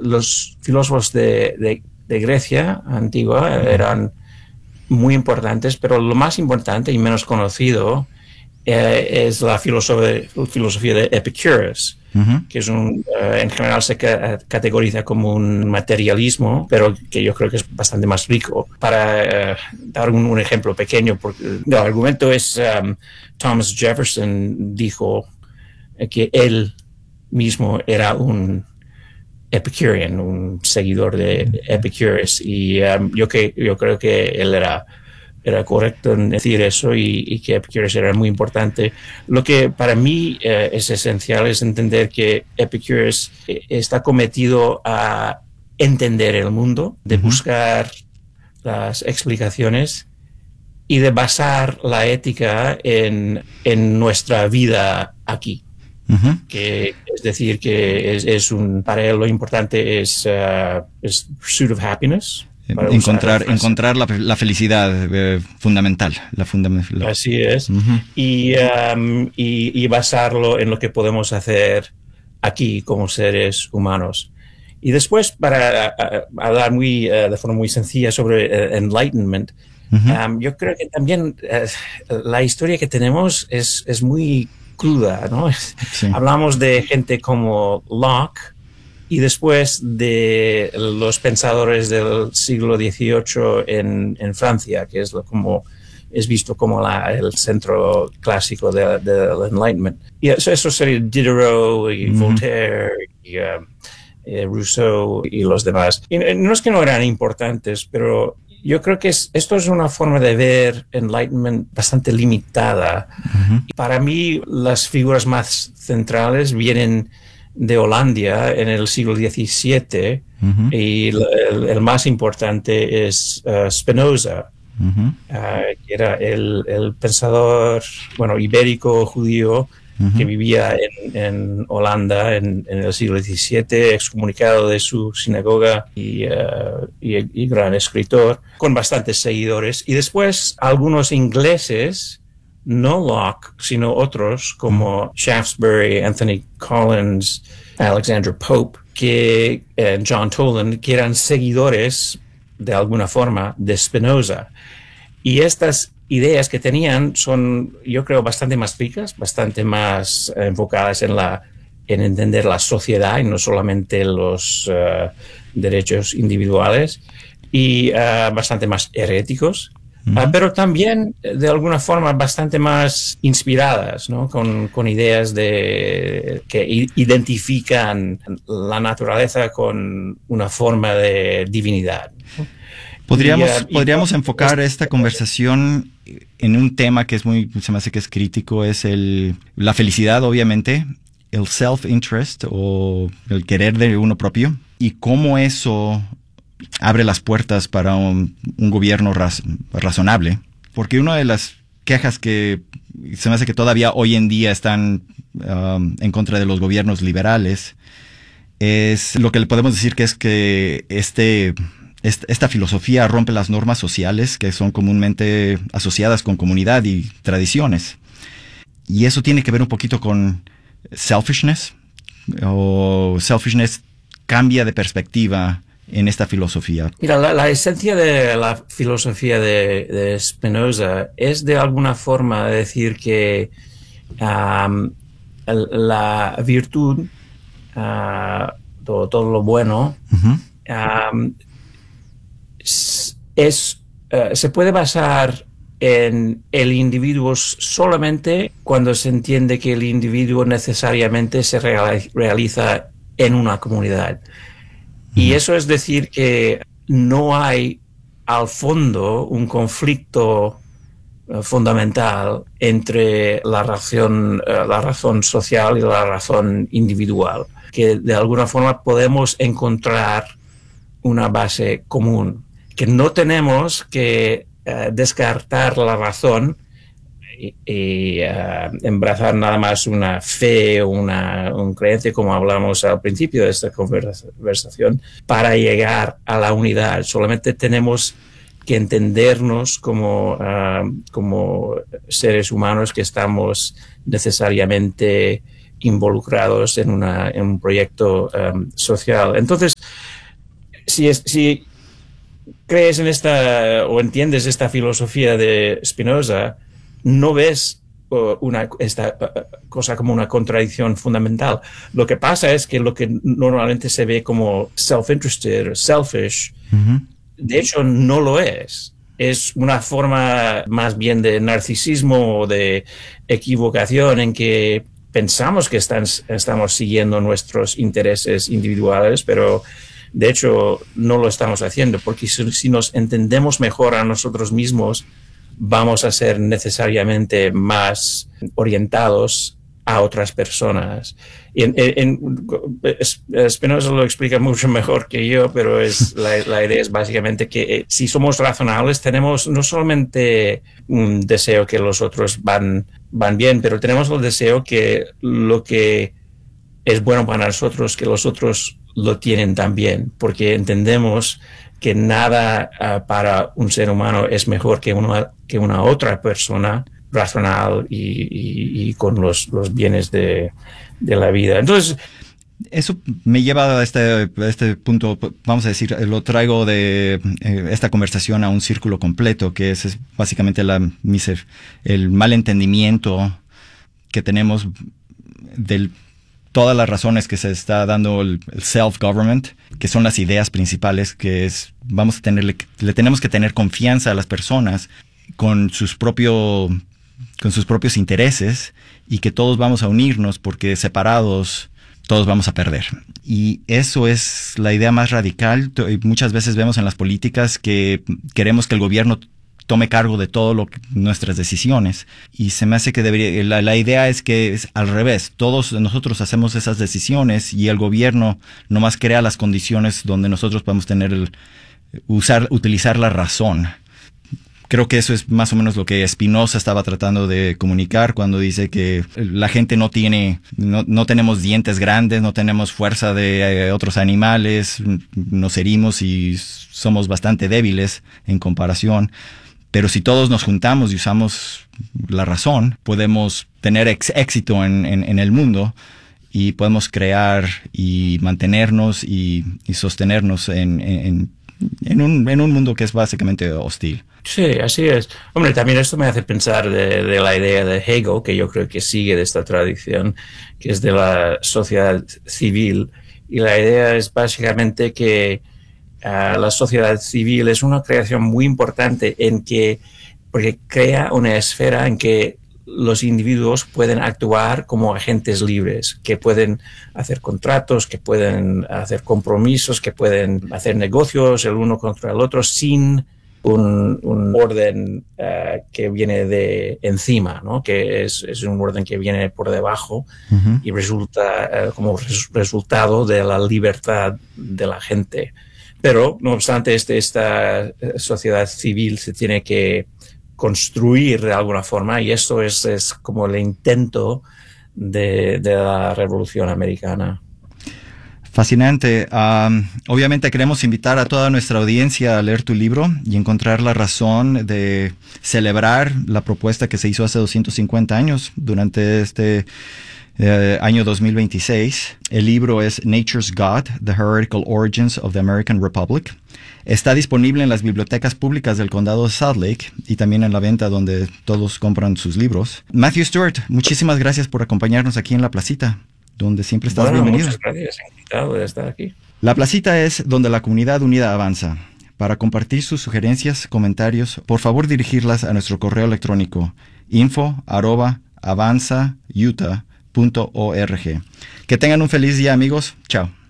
los filósofos de Grecia antigua eran muy importantes, pero lo más importante y menos conocido es la filosofía de Epicurus, que es en general se categoriza como un materialismo, pero que yo creo que es bastante más rico. Para dar un ejemplo pequeño, porque el argumento es Thomas Jefferson dijo que él mismo era un Epicurean, un seguidor de Epicurus, y yo creo que él era correcto en decir eso y que Epicurus era muy importante. Lo que para mí es esencial es entender que Epicurus está cometido a entender el mundo, de buscar las explicaciones y de basar la ética en nuestra vida aquí. Que es decir que para él lo importante es pursuit of happiness. Encontrar la felicidad fundamental. Así es. Y basarlo en lo que podemos hacer aquí como seres humanos. Y después, para hablar de forma muy sencilla sobre enlightenment, yo creo que también la historia que tenemos es muy cruda, ¿no? Sí. Hablamos de gente como Locke y después de los pensadores del siglo XVIII en Francia, que es visto como el centro clásico del Enlightenment. Y eso sería Diderot y Voltaire y Rousseau y los demás. Y no es que no eran importantes, pero yo creo que esto es una forma de ver Enlightenment bastante limitada. Para mí, las figuras más centrales vienen de Holanda en el siglo XVII y el más importante es Spinoza, que era el pensador ibérico judío que vivía en Holanda en el siglo XVII, excomunicado de su sinagoga y gran escritor, con bastantes seguidores. Y después algunos ingleses, no Locke, sino otros como Shaftesbury, Anthony Collins, Alexander Pope, John Toland, que eran seguidores de alguna forma de Spinoza. Y estas ideas que tenían son, yo creo, bastante más ricas, bastante más enfocadas en entender la sociedad y no solamente los derechos individuales, y bastante más heréticos, pero también de alguna forma bastante más inspiradas, ¿no? Con ideas que identifican la naturaleza con una forma de divinidad. Podríamos enfocar esta conversación en un tema que se me hace que es crítico, es la felicidad, obviamente, el self-interest o el querer de uno propio, y cómo eso abre las puertas para un gobierno razonable. Porque una de las quejas que se me hace que todavía hoy en día están en contra de los gobiernos liberales es lo que le podemos decir que es que esta filosofía rompe las normas sociales que son comúnmente asociadas con comunidad y tradiciones. Y eso tiene que ver un poquito con selfishness, o selfishness cambia de perspectiva en esta filosofía. Mira, la esencia de la filosofía de Spinoza es de alguna forma decir que la virtud, todo lo bueno, se puede basar en el individuo solamente cuando se entiende que el individuo necesariamente se realiza en una comunidad. Y eso es decir que no hay al fondo un conflicto fundamental entre la razón social y la razón individual, que de alguna forma podemos encontrar una base común, que no tenemos que descartar la razón y embrazar nada más una fe o un creencia, como hablamos al principio de esta conversación, para llegar a la unidad. Solamente tenemos que entendernos como seres humanos que estamos necesariamente involucrados en un proyecto social. Entonces, si crees en esta o entiendes esta filosofía de Spinoza, no ves esta cosa como una contradicción fundamental. Lo que pasa es que lo que normalmente se ve como self-interested o selfish, de hecho no lo es. Es una forma más bien de narcisismo o de equivocación en que pensamos que estamos siguiendo nuestros intereses individuales, pero de hecho no lo estamos haciendo, porque si nos entendemos mejor a nosotros mismos, vamos a ser necesariamente más orientados a otras personas. Spinoza lo explica mucho mejor que yo, pero la idea es básicamente que si somos razonables, tenemos no solamente un deseo que los otros van bien, pero tenemos el deseo que lo que es bueno para nosotros, que los otros lo tienen también, porque entendemos que nada para un ser humano es mejor que una otra persona racional y con los bienes de la vida. Entonces, eso me lleva a este punto, vamos a decir, lo traigo de esta conversación a un círculo completo, que es básicamente el mal entendimiento que tenemos de todas las razones que se está dando el self-government, que son las ideas principales, que es, le tenemos que tener confianza a las personas con sus propios intereses, y que todos vamos a unirnos porque separados todos vamos a perder. Y eso es la idea más radical. Muchas veces vemos en las políticas que queremos que el gobierno tome cargo de todo nuestras decisiones, y se me hace que la idea es que es al revés. Todos nosotros hacemos esas decisiones y el gobierno nomás crea las condiciones donde nosotros podemos utilizar la razón. Creo que eso es más o menos lo que Spinoza estaba tratando de comunicar cuando dice que la gente no tenemos dientes grandes, no tenemos fuerza de otros animales, nos herimos y somos bastante débiles en comparación. Pero si todos nos juntamos y usamos la razón, podemos tener éxito en el mundo, y podemos crear y mantenernos y sostenernos en un mundo que es básicamente hostil. Sí, así es. Hombre, también esto me hace pensar de la idea de Hegel, que yo creo que sigue de esta tradición, que es de la sociedad civil. Y la idea es básicamente que la sociedad civil es una creación muy importante porque crea una esfera en que los individuos pueden actuar como agentes libres, que pueden hacer contratos, que pueden hacer compromisos, que pueden hacer negocios el uno contra el otro sin un orden que viene de encima, ¿no? Que es un orden que viene por debajo y resulta como resultado de la libertad de la gente. Pero, no obstante, esta sociedad civil se tiene que construir de alguna forma, y esto es como el intento de la Revolución Americana. Fascinante. Obviamente queremos invitar a toda nuestra audiencia a leer tu libro y encontrar la razón de celebrar la propuesta que se hizo hace 250 años durante este año 2026. El libro es Nature's God, The Heretical Origins of the American Republic. Está disponible en las bibliotecas públicas del condado de Salt Lake y también en la venta donde todos compran sus libros. Matthew Stewart, muchísimas gracias por acompañarnos aquí en La Placita, donde siempre estás bienvenido. Muchas gracias, encantado de estar aquí. La Placita es donde la comunidad unida avanza. Para compartir sus sugerencias, comentarios, por favor dirigirlas a nuestro correo electrónico info@avanzautah.org. Que tengan un feliz día, amigos. Chao.